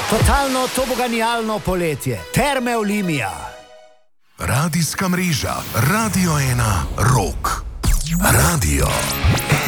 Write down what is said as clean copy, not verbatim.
Totalno toboganijalno poletje. Terme Olimia. Radijska mreža Radio 1 Rock. Radio